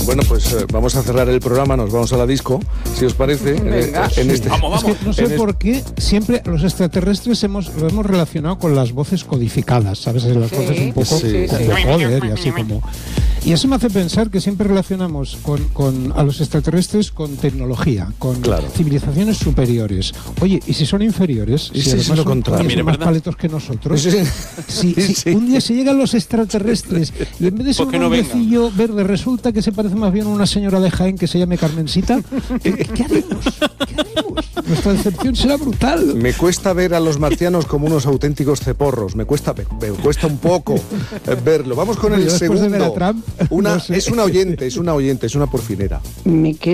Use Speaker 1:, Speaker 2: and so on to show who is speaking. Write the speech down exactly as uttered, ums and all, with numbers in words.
Speaker 1: Bueno, pues eh, vamos a cerrar el programa, nos vamos a la disco, si os parece.
Speaker 2: Venga.
Speaker 1: En, en este,
Speaker 3: Vamos, vamos.
Speaker 4: Es que no sé
Speaker 1: En
Speaker 4: por qué siempre los extraterrestres hemos, lo hemos relacionado con las voces codificadas, ¿sabes? Las
Speaker 2: Sí,
Speaker 4: voces un poco
Speaker 1: sí,
Speaker 4: de
Speaker 1: sí.
Speaker 4: poder y así como... Y eso me hace pensar que siempre relacionamos con, con a los extraterrestres con tecnología, con
Speaker 1: Claro.
Speaker 4: civilizaciones superiores. Oye, ¿y si son inferiores?
Speaker 1: ¿Y si
Speaker 4: además
Speaker 1: es lo
Speaker 4: son
Speaker 1: contrario?
Speaker 4: todavía
Speaker 3: Mire,
Speaker 4: más
Speaker 3: ¿verdad?
Speaker 4: paletos que nosotros.
Speaker 1: Sí,
Speaker 4: Si,
Speaker 1: sí,
Speaker 4: si
Speaker 1: sí.
Speaker 4: un día se llegan los extraterrestres y en vez de ser
Speaker 3: ¿Por qué
Speaker 4: un
Speaker 3: no vengan?
Speaker 4: hombrecillo verde resulta que se parece más bien a una señora de Jaén que se llame Carmencita, ¿qué haremos? ¿Qué haremos? Nuestra decepción será brutal.
Speaker 1: Me cuesta ver a los marcianos como unos auténticos ceporros, me cuesta, me, me cuesta un poco eh, verlo. Vamos con el
Speaker 4: Yo después de
Speaker 1: segundo.
Speaker 4: ver a Trump,
Speaker 1: Una,
Speaker 4: no sé.
Speaker 1: Es una oyente, es una oyente, es una porfinera.
Speaker 5: Me quedo